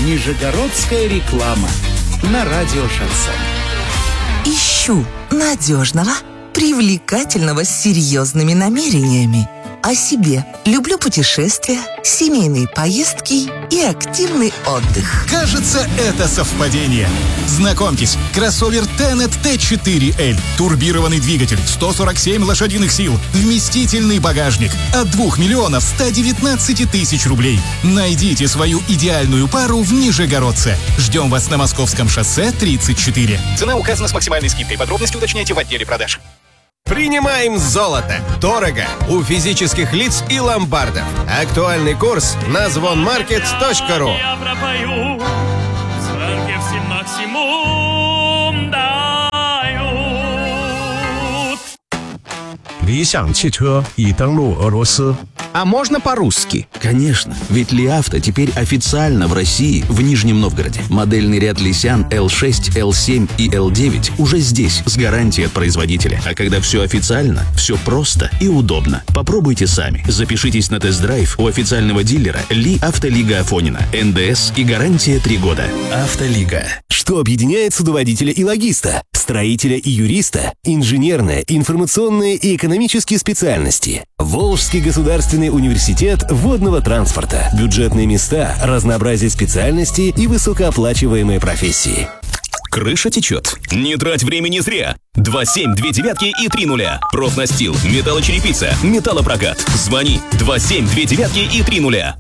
Нижегородская реклама на радио «Шансон». Ищу надежного, привлекательного, с серьезными намерениями. О себе. Люблю путешествия, семейные поездки и активный отдых. Кажется, это совпадение. Знакомьтесь, кроссовер Tenet T4L. Турбированный двигатель, 147 лошадиных сил, вместительный багажник. От 2 миллионов 119 тысяч рублей. Найдите свою идеальную пару в Нижегородце. Ждем вас на Московском шоссе 34. Цена указана с максимальной скидкой. Подробности уточняйте в отделе продаж. Принимаем золото. Дорого. У физических лиц и ломбардов. Актуальный курс на звонмаркет.ру. Я пропою, звонки всем максимум дают. 理想汽车已登陆俄罗斯。 А можно по-русски? Конечно, ведь Ли Авто теперь официально в России, в Нижнем Новгороде. Модельный ряд Лисян L6, L7 и L9 уже здесь, с гарантией от производителя. А когда все официально, все просто и удобно. Попробуйте сами. Запишитесь на тест-драйв у официального дилера Ли Автолига Афонина. НДС и гарантия 3 года. Автолига. Что объединяет судоводителя и логиста, строителя и юриста, инженерные, информационные и экономические специальности. Волжский государственный университет водного транспорта. Бюджетные места, разнообразие специальностей и высокооплачиваемые профессии. Крыша течет. Не трать времени зря. 27 2 девятки и 3 нуля. Профнастил, металлочерепица, металлопрокат. Звони 27 2 девятки и 3 нуля.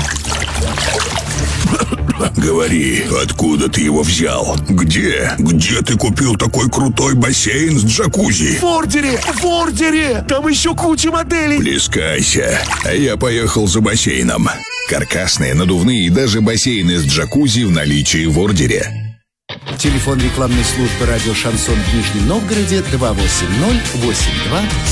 Говори, откуда ты его взял? Где ты купил такой крутой бассейн с джакузи? В Ордере! Там еще куча моделей. Плескайся, а я поехал за бассейном. Каркасные, надувные и даже бассейны с джакузи в наличии в Ордере. Телефон рекламной службы радио «Шансон» в Нижнем Новгороде 280-82-79.